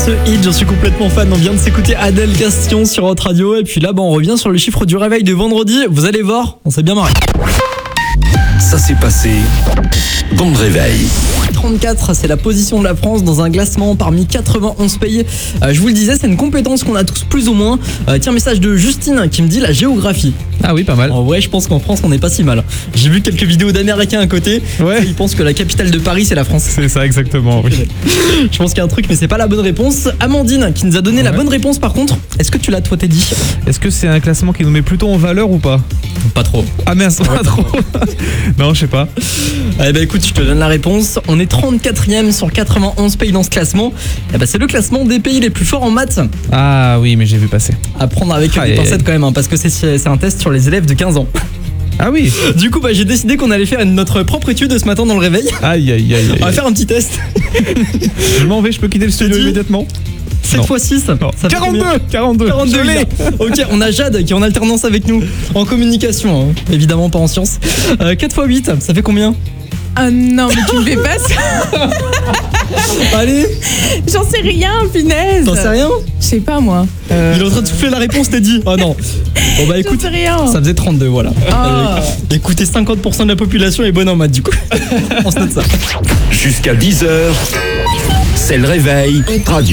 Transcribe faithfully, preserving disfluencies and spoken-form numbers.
ce hit, j'en suis complètement fan. On vient de s'écouter Adèle Castillon sur Hot Radio. Et puis là, bah, on revient sur le chiffre du réveil de vendredi. Vous allez voir, on s'est bien marré. Ça s'est passé dans le réveil. trente-quatre, c'est la position de la France dans un classement parmi quatre-vingt-onze pays. Euh, je vous le disais, c'est une compétence qu'on a tous plus ou moins. Euh, tiens, message de Justine qui me dit la géographie. Ah oui, pas mal. En vrai, je pense qu'en France, on n'est pas si mal. J'ai vu quelques vidéos d'Américains à côté. Ouais. Ils pensent que la capitale de Paris, c'est la France. C'est ça, exactement, oui. Je pense qu'il y a un truc, mais c'est pas la bonne réponse. Amandine qui nous a donné Ouais. la bonne réponse par contre. Est-ce que tu l'as, toi, t'es dit? Est-ce que c'est un classement qui nous met plutôt en valeur ou pas? Pas trop. Ah mince, pas trop. Non, je sais pas. Eh ben écoute, je te donne la réponse. On est trente-quatrième sur quatre-vingt-onze pays dans ce classement. Eh ben c'est le classement des pays les plus forts en maths. Ah oui, mais j'ai vu passer. À prendre avec Aïe, des aïe, pincettes aïe. quand même, hein, parce que c'est, c'est un test sur les élèves de quinze ans. Ah oui. Du coup, bah, j'ai décidé qu'on allait faire notre propre étude ce matin dans le réveil. Aïe, aïe, aïe, aïe. On va faire un petit test. Je m'en vais, je peux quitter le studio dit immédiatement. sept Non. fois six. Ça fait quarante-deux, combien quarante-deux. quarante-deux, Je l'ai. bien. Ok, on a Jade qui est en alternance avec nous en communication, hein. Évidemment pas en sciences. Euh, quatre fois huit, ça fait combien? Ah non, mais tu me fais pas ça. Allez, J'en sais rien, punaise. t'en sais rien? Je sais pas, moi. Euh, Il est en train de souffler la réponse, t'as dit. Oh non. Bon bah J'en écoute, sais rien. ça faisait trente-deux, voilà. Ah. Euh, écoutez, cinquante pour cent de la population est bonne en maths du coup. On se note ça. Jusqu'à dix heures, c'est le réveil radio.